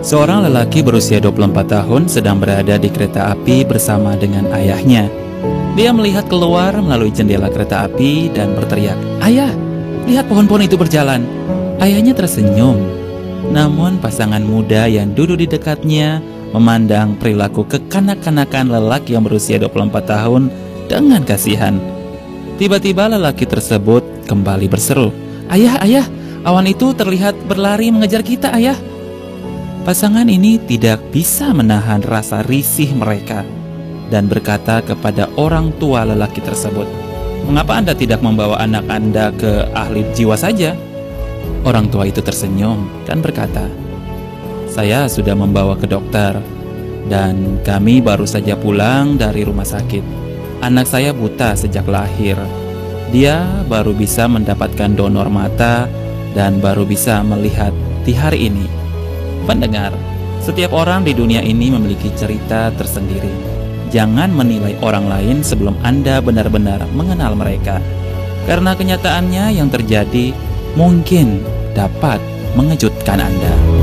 Seorang lelaki berusia 24 tahun sedang berada di kereta api bersama dengan ayahnya. Dia melihat keluar melalui jendela kereta api dan berteriak, "Ayah, lihat pohon-pohon itu berjalan." Ayahnya tersenyum. Namun pasangan muda yang duduk di dekatnya memandang perilaku kekanak-kanakan lelaki yang berusia 24 tahun dengan kasihan. Tiba-tiba lelaki tersebut kembali berseru, "Ayah, ayah, awan itu terlihat berlari mengejar kita, ayah." Pasangan ini tidak bisa menahan rasa risih mereka dan berkata kepada orang tua lelaki tersebut, "Mengapa Anda tidak membawa anak Anda ke ahli jiwa saja?" Orang tua itu tersenyum dan berkata, "Saya sudah membawa ke dokter dan kami baru saja pulang dari rumah sakit. Anak saya buta sejak lahir. Dia baru bisa mendapatkan donor mata dan baru bisa melihat di hari ini." Pendengar, setiap orang di dunia ini memiliki cerita tersendiri. Jangan menilai orang lain sebelum Anda benar-benar mengenal mereka, karena kenyataannya yang terjadi mungkin dapat mengejutkan Anda.